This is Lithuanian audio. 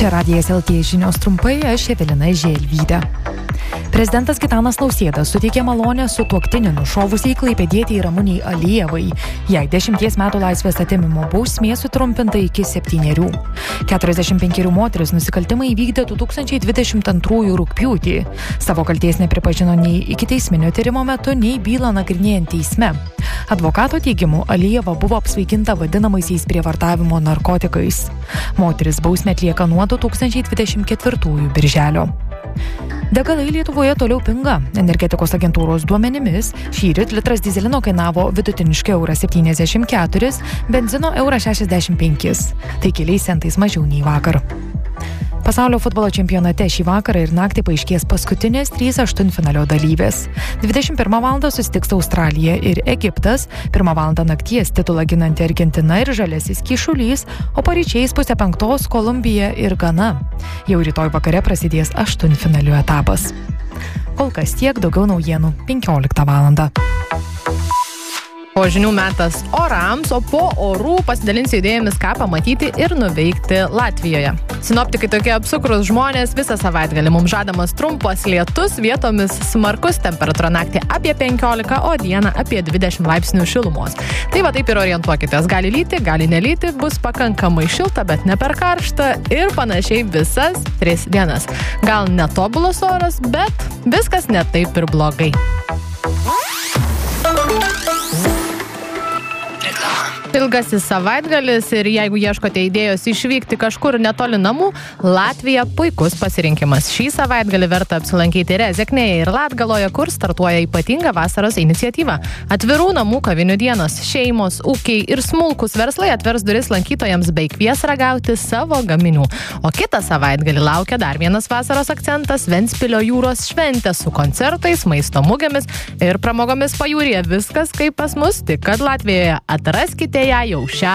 Čia Radijas LT žinios trumpai, aš Evelina Želvytė. Prezidentas Gitanas Nausėda suteikė malonę sutuoktinį nušovusiai klaipėdietei Ramunei Alijevai. Jai 10 metų laisvės atėmimo bausmė sutrumpinta iki 7. 45 moteris nusikaltimą įvykdė 2022 rugpjūtį. Savo kaltės nepripažino nei ikiteisminio tyrimo metu, nei bylą nagrinėjant teisme. Advokato teigimu, Alijeva buvo apsvaiginta vadinamaisiais prievartavimo narkotikais. Moteris bausmę atlieka nuo 2024 birželio. Degalai Lietuvoje toliau pinga. Energetikos agentūros duomenimis šįryt litras dyzelino kainavo vidutiniškai €74, benzino €65. Tai keliais centais mažiau nei vakar. Pasaulio futbolo čempionate šį vakarą ir naktį paaiškės paskutinės 3 aštuntfinalio dalyvės. 21 val. Susitiks Australija ir Egiptas, 1 val. Nakties titulą ginanti Argentina ir Žaliasis Kyšulys, o paryčiais 4:30 Kolumbija ir Gana. Jau rytoj vakare prasidės aštuntfinalio etapas. Kol kas tiek, daugiau naujienų 15 val. Po žinių metas orams, o po orų pasidalinsiu idėjomis, ką pamatyti ir nuveikti Latvijoje. Sinoptikai tokie apsukrus žmonės, visą savaitgalį mums žadamas trumpas lietus, vietomis smarkus, temperatūra naktį apie 15, o dieną apie 20 laipsnių šilumos. Tai va taip ir orientuokitės, gali lyti, gali nelyti, bus pakankamai šilta, bet ne per karšta ir panašiai visas 3 dienas. Gal netobulas oras, bet viskas ne taip ir blogai. Ilgasis savaitgalis ir jeigu ieškote idėjos išvykti kažkur netoli namų, Latvija puikus pasirinkimas. Šį savaitgalį verta apsilankyti Rezeknėje ir Latgaloje, kur startuoja ypatinga vasaros iniciatyva. Atvirų namų kavinių dienos. Šeimos, ūkiai ir smulkus verslai atvers duris lankytojams bei kvies ragauti savo gaminių. O kitą savaitgalį laukia dar vienas vasaros akcentas – Ventspilio jūros šventė su koncertais, maisto mugėmis ir pramogomis pajūryje. Viskas kaip pas mus, tik kad Latvijoje. Atraskite ją jau šią